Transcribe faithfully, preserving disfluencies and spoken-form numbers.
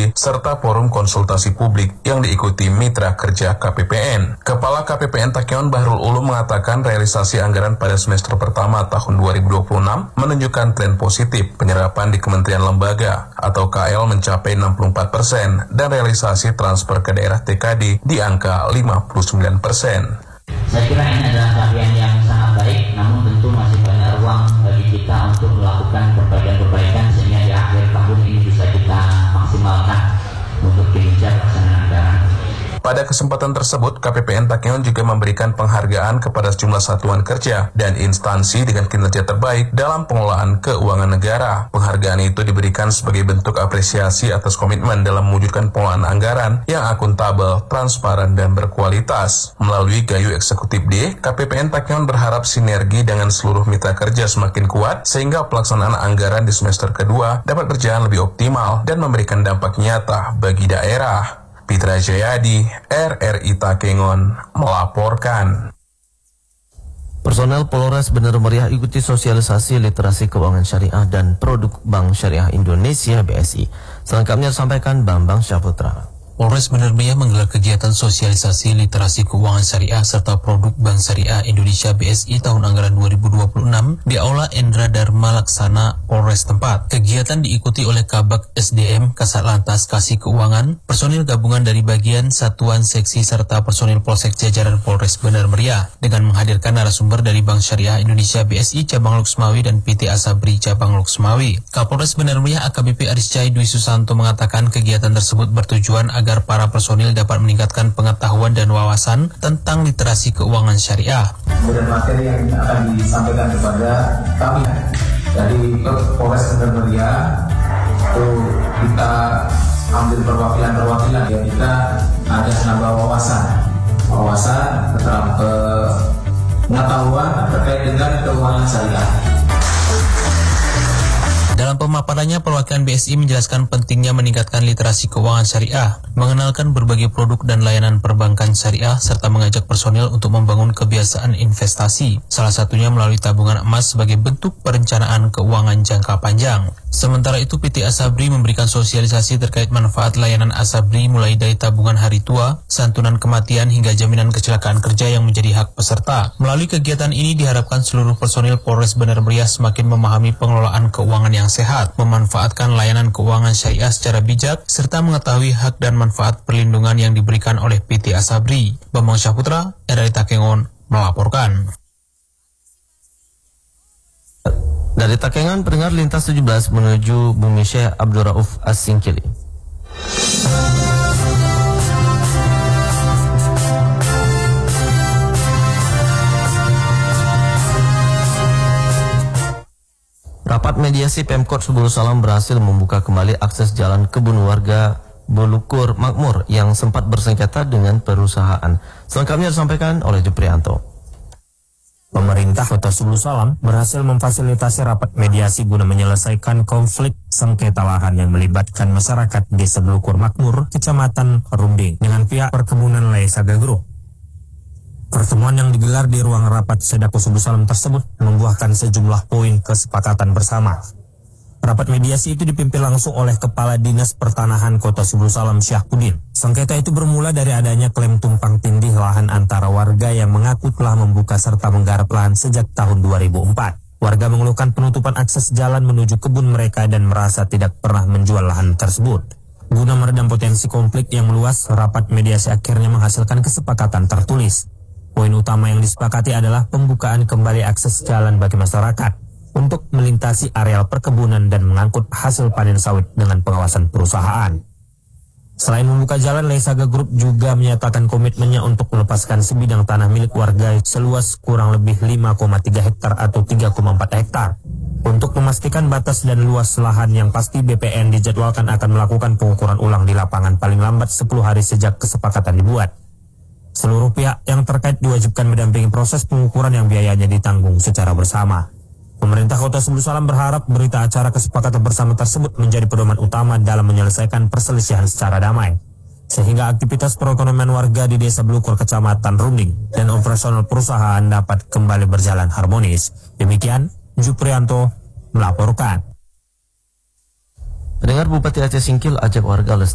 G serta forum konsultasi publik yang diikuti mitra kerja K P P N. Kepala K P P N Takengon Bahrul Ulum mengatakan realisasi anggaran pada semester pertama tahun dua ribu dua puluh enam menunjukkan tren positif penyerapan di kementerian lembaga atau K L mencapai enam puluh empat persen dan realisasi transfer ke daerah T K D di angka lima puluh sembilan persen. Saya kira ini adalah capaian yang sangat baik, namun tentu masih banyak ruang bagi kita untuk melakukan perbaikan-perbaikan sehingga di akhir tahun ini bisa kita maksimalkan untuk kinerja pelaksanaan anggaran. Pada kesempatan tersebut, K P P N Takengon juga memberikan penghargaan kepada sejumlah satuan kerja dan instansi dengan kinerja terbaik dalam pengelolaan keuangan negara. Penghargaan itu diberikan sebagai bentuk apresiasi atas komitmen dalam mewujudkan pengelolaan anggaran yang akuntabel, transparan, dan berkualitas. Melalui Gayu Eksekutif D, K P P N Takengon berharap sinergi dengan seluruh mitra kerja semakin kuat sehingga pelaksanaan anggaran di semester kedua dapat berjalan lebih optimal dan memberikan dampak nyata bagi daerah. Pitra Jayadi, R R I Takengon, melaporkan. Personel Polres Bener Meriah ikuti sosialisasi literasi keuangan syariah dan produk Bank Syariah Indonesia B S I. Selengkapnya disampaikan Bambang Syaputra. Polres Bener Meriah menggelar kegiatan sosialisasi literasi keuangan syariah serta produk Bank Syariah Indonesia B S I tahun anggaran dua ribu dua puluh enam di Aula Endra Dharma Laksana Polres tempat. Kegiatan diikuti oleh Kabak S D M, Kasat Lantas Kasih Keuangan, personil gabungan dari bagian satuan seksi serta personil Polsek jajaran Polres Bener Meriah dengan menghadirkan narasumber dari Bank Syariah Indonesia B S I Cabang Luxmawi dan P T Asabri Cabang Luxmawi. Kapolres Bener Meriah A K B P Ariscai Dwi Susanto mengatakan kegiatan tersebut bertujuan agar agar para personil dapat meningkatkan pengetahuan dan wawasan tentang literasi keuangan syariah. Kemudian materi yang akan disampaikan kepada kami dari Polres Bener Meriah itu kita ambil perwakilan-perwakilan ya, kita ada nambah wawasan wawasan tentang pengetahuan terkait dengan keuangan syariah. Dalam pemaparannya, perwakilan B S I menjelaskan pentingnya meningkatkan literasi keuangan syariah, mengenalkan berbagai produk dan layanan perbankan syariah, serta mengajak personil untuk membangun kebiasaan investasi, salah satunya melalui tabungan emas sebagai bentuk perencanaan keuangan jangka panjang. Sementara itu, P T Asabri memberikan sosialisasi terkait manfaat layanan Asabri mulai dari tabungan hari tua, santunan kematian, hingga jaminan kecelakaan kerja yang menjadi hak peserta. Melalui kegiatan ini diharapkan seluruh personil Polres Bener Meriah semakin memahami pengelolaan keuangan yang sehat, memanfaatkan layanan keuangan syariah secara bijak, serta mengetahui hak dan manfaat perlindungan yang diberikan oleh P T Asabri. Bambang Syaputra, R R I Takengon, melaporkan. Dari Takengon, pendengar lintas tujuh belas menuju Bumi Syekh Abdul Rauf As-Singkili. Rapat mediasi Pemkot Subul Salam berhasil membuka kembali akses jalan kebun warga Bolukur Makmur yang sempat bersengketa dengan perusahaan. Selengkapnya disampaikan oleh Juprianto. Pemerintah Kota Subul Salam berhasil memfasilitasi rapat mediasi guna menyelesaikan konflik sengketa lahan yang melibatkan masyarakat Desa Bolukur Makmur, Kecamatan Runding dengan pihak perkebunan Leisaga Group. Pertemuan yang digelar di ruang rapat Sedako Subul Salam tersebut membuahkan sejumlah poin kesepakatan bersama. Rapat mediasi itu dipimpin langsung oleh Kepala Dinas Pertanahan Kota Subul Salam Syahpudin. Sengketa itu bermula dari adanya klaim tumpang tindih lahan antara warga yang mengaku telah membuka serta menggarap lahan sejak tahun dua ribu empat. Warga mengeluhkan penutupan akses jalan menuju kebun mereka dan merasa tidak pernah menjual lahan tersebut. Guna meredam potensi konflik yang meluas, rapat mediasi akhirnya menghasilkan kesepakatan tertulis. Poin utama yang disepakati adalah pembukaan kembali akses jalan bagi masyarakat untuk melintasi areal perkebunan dan mengangkut hasil panen sawit dengan pengawasan perusahaan. Selain membuka jalan, Leisaga Group juga menyatakan komitmennya untuk melepaskan sebidang tanah milik warga seluas kurang lebih lima koma tiga hektar atau tiga koma empat hektar. Untuk memastikan batas dan luas lahan yang pasti, B P N dijadwalkan akan melakukan pengukuran ulang di lapangan paling lambat sepuluh hari sejak kesepakatan dibuat. Seluruh pihak yang terkait diwajibkan mendampingi proses pengukuran yang biayanya ditanggung secara bersama. Pemerintah Kota Subul Salam berharap berita acara kesepakatan bersama tersebut menjadi pedoman utama dalam menyelesaikan perselisihan secara damai, sehingga aktivitas perekonomian warga di Desa Bolukur Kecamatan Runding dan operasional perusahaan dapat kembali berjalan harmonis. Demikian, Juprianto melaporkan. Pendengar, Bupati Aceh Singkil ajak warga